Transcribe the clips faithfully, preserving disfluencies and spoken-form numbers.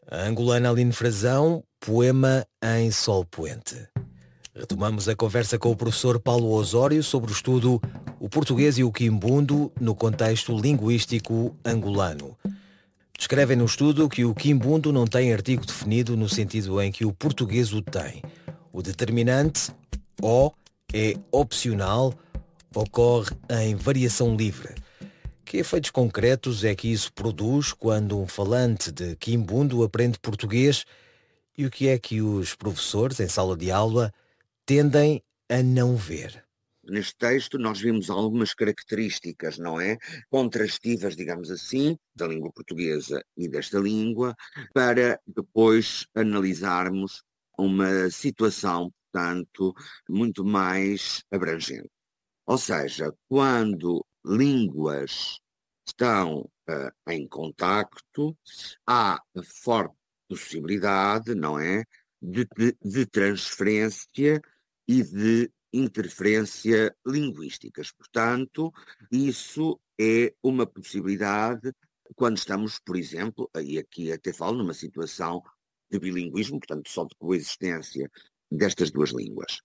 A angolana Aline Frazão, poema em sol poente. Retomamos a conversa com o professor Paulo Osório sobre o estudo O Português e o Quimbundo no contexto linguístico angolano. Descrevem no estudo que o quimbundo não tem artigo definido no sentido em que o português o tem. O determinante, O, é opcional, ocorre em variação livre. Que efeitos concretos é que isso produz quando um falante de quimbundo aprende português e o que é que os professores, em sala de aula, tendem a não ver? Neste texto nós vimos algumas características, não é? Contrastivas, digamos assim, da língua portuguesa e desta língua, para depois analisarmos uma situação, portanto, muito mais abrangente. Ou seja, quando línguas estão uh, em contacto, há a forte possibilidade, não é, de, de, de transferência e de interferência linguísticas. Portanto, isso é uma possibilidade quando estamos, por exemplo, e aqui até falo numa situação de bilinguismo, portanto, só de coexistência destas duas línguas.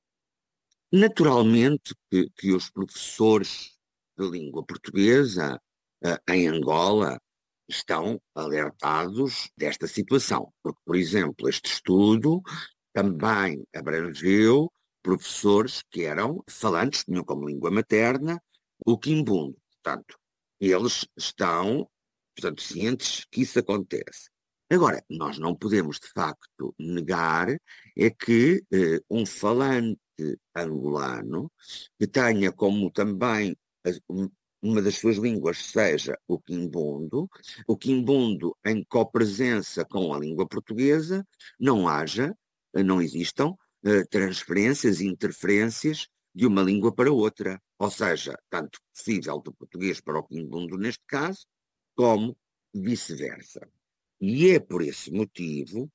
Naturalmente que, que os professores de língua portuguesa uh, em Angola estão alertados desta situação, porque, por exemplo, este estudo também abrangeu professores que eram falantes, tinham como língua materna o quimbundo. Portanto, eles estão, portanto, cientes que isso acontece. Agora, nós não podemos, de facto, negar é que eh, um falante angolano que tenha como também uma das suas línguas seja o quimbundo, o quimbundo em copresença com a língua portuguesa, não haja, não existam uh, transferências e interferências de uma língua para outra. Ou seja, tanto possível do português para o quimbundo neste caso, como vice-versa. E é por esse motivo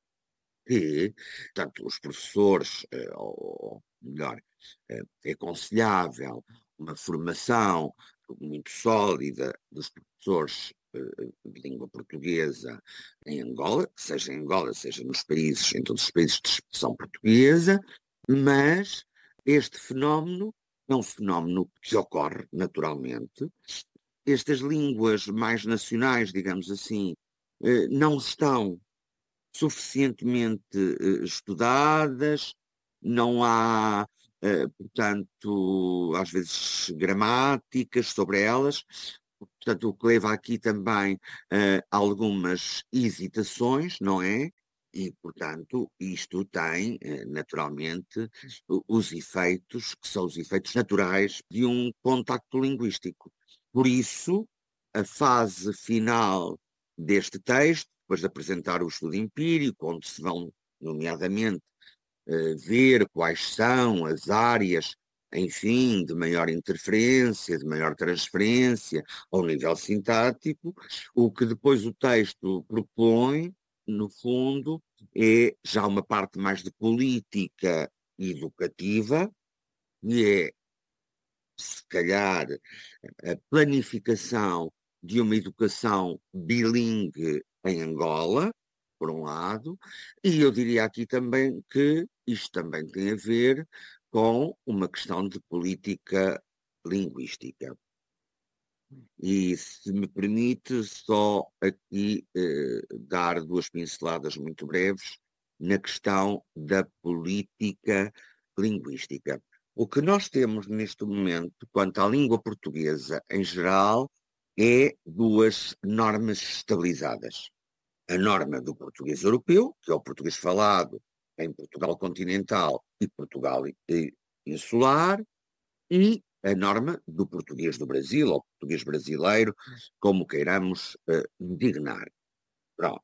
que, tanto os professores, uh, ou melhor, uh, é aconselhável uma formação muito sólida dos professores de língua portuguesa em Angola, seja em Angola, seja nos países, em todos os países de expressão portuguesa, mas este fenómeno é um fenómeno que ocorre naturalmente. Estas línguas mais nacionais, digamos assim, não estão suficientemente estudadas, não há Uh, portanto, às vezes gramáticas sobre elas, portanto, o que leva aqui também uh, algumas hesitações, não é? E, portanto, isto tem, uh, naturalmente, os efeitos, que são os efeitos naturais de um contacto linguístico. Por isso, a fase final deste texto, depois de apresentar o estudo empírico, onde se vão, nomeadamente, Uh, ver quais são as áreas, enfim, de maior interferência, de maior transferência ao nível sintático, o que depois o texto propõe, no fundo, é já uma parte mais de política educativa, e é, se calhar, a planificação de uma educação bilingue em Angola, por um lado, e eu diria aqui também que isto também tem a ver com uma questão de política linguística. E se me permite só aqui eh, dar duas pinceladas muito breves na questão da política linguística. O que nós temos neste momento, quanto à língua portuguesa em geral, é duas normas estabilizadas. A norma do português europeu, que é o português falado em Portugal continental e Portugal insular, e a norma do português do Brasil, ou português brasileiro, como queiramos uh, designar. Pronto.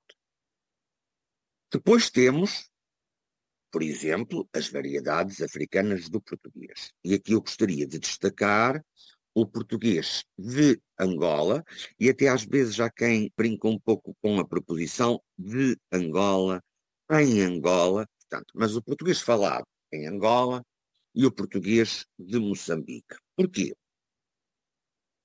Depois temos, por exemplo, as variedades africanas do português. E aqui eu gostaria de destacar o português de Angola, e até às vezes há quem brinca um pouco com a preposição de Angola, em Angola, portanto, mas o português falado em Angola e o português de Moçambique. Porquê?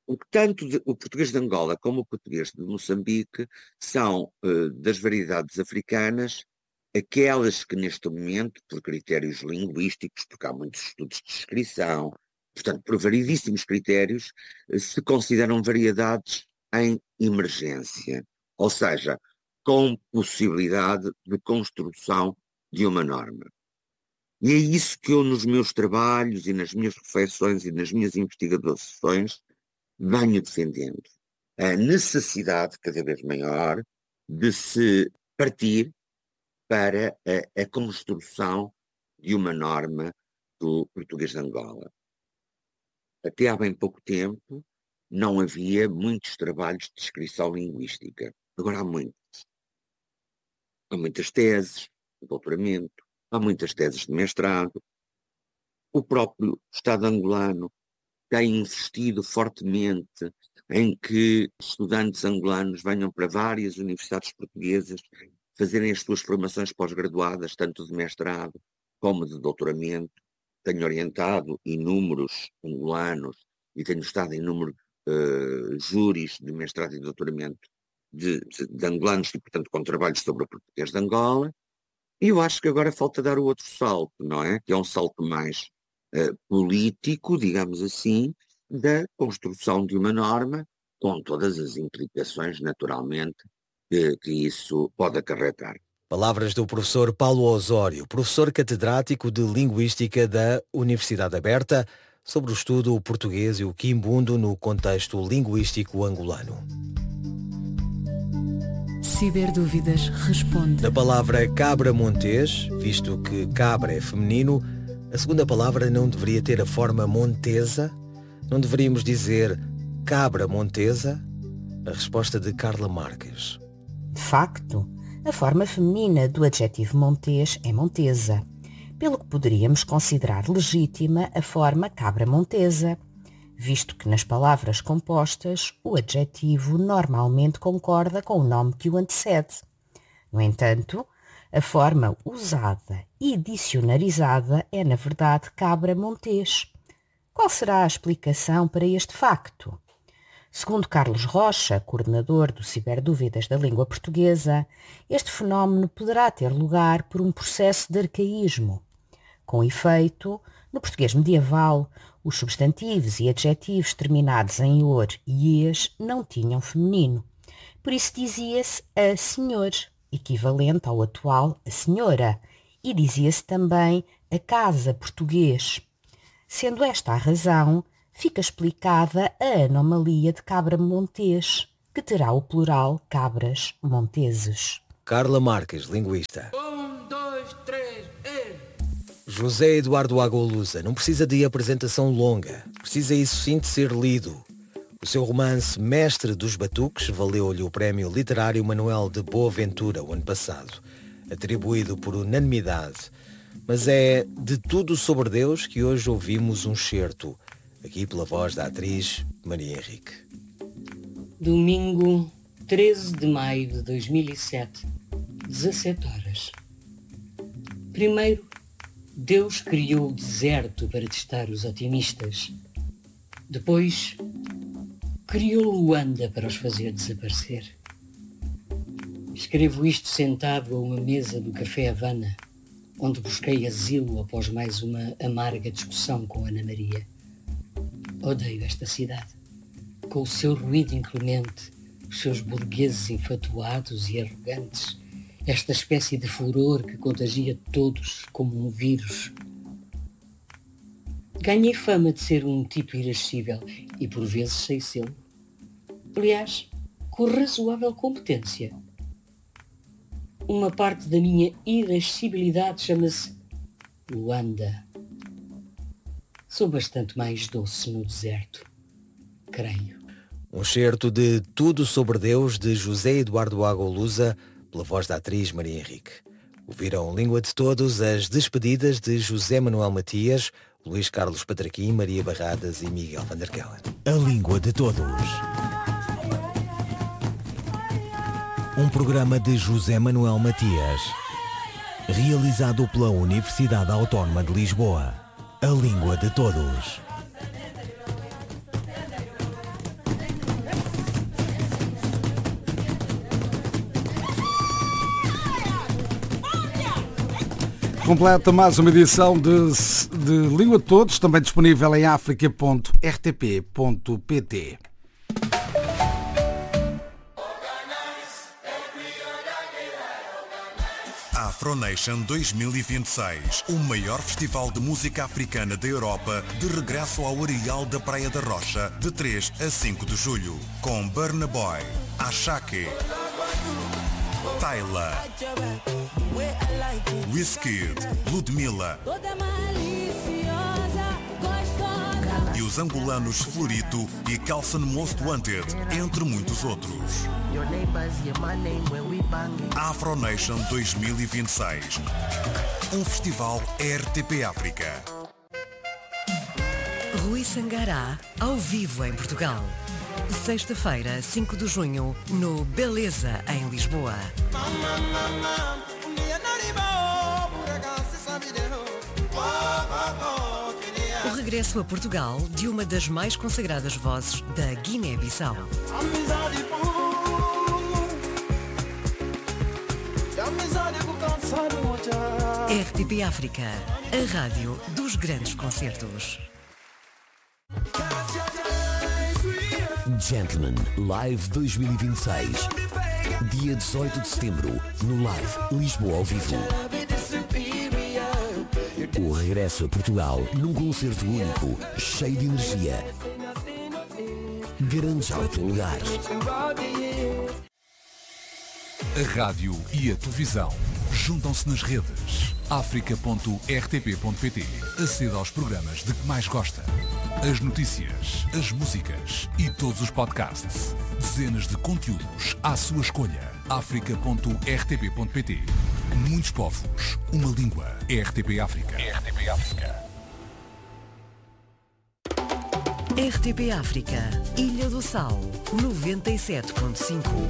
Tanto de, o português de Angola como o português de Moçambique são, uh, das variedades africanas, aquelas que neste momento, por critérios linguísticos, porque há muitos estudos de descrição, portanto, por variedíssimos critérios, uh, se consideram variedades em emergência, ou seja, com possibilidade de construção de uma norma. E é isso que eu, nos meus trabalhos e nas minhas reflexões e nas minhas investigações, venho defendendo. A necessidade cada vez maior de se partir para a, a construção de uma norma do português de Angola. Até há bem pouco tempo não havia muitos trabalhos de descrição linguística. Agora há muitos. Há muitas teses de doutoramento, há muitas teses de mestrado. O próprio Estado angolano tem insistido fortemente em que estudantes angolanos venham para várias universidades portuguesas fazerem as suas formações pós-graduadas, tanto de mestrado como de doutoramento. Tenho orientado inúmeros angolanos e tenho estado em inúmeros uh, júris de mestrado e doutoramento de, de, de angolanos e, portanto, com trabalhos sobre o português de Angola. E eu acho que agora falta dar o outro salto, não é? Que é um salto mais uh, político, digamos assim, da construção de uma norma, com todas as implicações, naturalmente, que, que isso pode acarretar. Palavras do professor Paulo Osório, professor catedrático de Linguística da Universidade Aberta, sobre o estudo o português e o quimbundo no contexto linguístico angolano. Ciberdúvidas responde. Na palavra cabra montês, visto que cabra é feminino, a segunda palavra não deveria ter a forma montesa? Não deveríamos dizer cabra montesa? A resposta de Carla Marques. De facto, a forma feminina do adjetivo montês é montesa, pelo que poderíamos considerar legítima a forma cabra montesa, visto que nas palavras compostas o adjetivo normalmente concorda com o nome que o antecede. No entanto, a forma usada e dicionarizada é, na verdade, cabra montês. Qual será a explicação para este facto? Segundo Carlos Rocha, coordenador do Ciberdúvidas da Língua Portuguesa, este fenómeno poderá ter lugar por um processo de arcaísmo. Com efeito, no português medieval, os substantivos e adjetivos terminados em or e es não tinham feminino. Por isso dizia-se a senhor, equivalente ao atual a senhora, e dizia-se também a casa português. Sendo esta a razão, fica explicada a anomalia de cabra montês, que terá o plural cabras monteses. Carla Marques, linguista. Um, dois, três, e... José Eduardo Agolusa não precisa de apresentação longa, precisa isso sim de ser lido. O seu romance Mestre dos Batuques valeu-lhe o Prémio Literário Manuel de Boaventura o ano passado, atribuído por unanimidade. Mas é de Tudo sobre Deus que hoje ouvimos um certo, aqui pela voz da atriz Maria Henrique. Domingo, treze de maio de dois mil e sete, dezassete horas. Primeiro, Deus criou o deserto para testar os otimistas. Depois, criou Luanda para os fazer desaparecer. Escrevo isto sentado a uma mesa do Café Havana, onde busquei asilo após mais uma amarga discussão com Ana Maria. Odeio esta cidade, com o seu ruído inclemente, os seus burgueses infatuados e arrogantes, esta espécie de furor que contagia todos como um vírus. Ganhei fama de ser um tipo irascível e por vezes sei sê-lo. Aliás, com razoável competência. Uma parte da minha irascibilidade chama-se Luanda. Sou bastante mais doce no deserto, creio. Um certo de Tudo sobre Deus, de José Eduardo Agolusa, pela voz da atriz Maria Henrique. Ouviram Língua de Todos as despedidas de José Manuel Matias, Luís Carlos Patraquim, Maria Barradas e Miguel van der Kellen. A Língua de Todos. Um programa de José Manuel Matias, realizado pela Universidade Autónoma de Lisboa. A Língua de Todos. Completa mais uma edição de, de Língua de Todos, também disponível em africa ponto r t p ponto p t. Afronation dois mil e vinte e seis, o maior festival de música africana da Europa, de regresso ao Areal da Praia da Rocha, de três a cinco de julho, com Burna Boy, Ashake, Tyla, Wizkid, Ludmilla e os angolanos Florito e Kelson Most Wanted, entre muitos outros. Afronation dois mil e vinte e seis, um festival R T P África. Rui Sangará, ao vivo em Portugal. Sexta-feira, cinco de junho, no Beleza, em Lisboa. O regresso a Portugal de uma das mais consagradas vozes da Guiné-Bissau. R T P África, a rádio dos grandes concertos. Gentleman Live dois mil e vinte e seis. Dia dezoito de setembro, no Live Lisboa ao vivo. O regresso a Portugal num concerto único, cheio de energia. Garante já o teu lugar. A rádio e a televisão juntam-se nas redes. africa ponto r t p ponto p t. Aceda aos programas de que mais gosta. As notícias, as músicas e todos os podcasts. Dezenas de conteúdos à sua escolha. africa ponto r t p ponto p t. Muitos povos, uma língua. R T P África. R T P África. R T P África, Ilha do Sal, noventa e sete ponto cinco.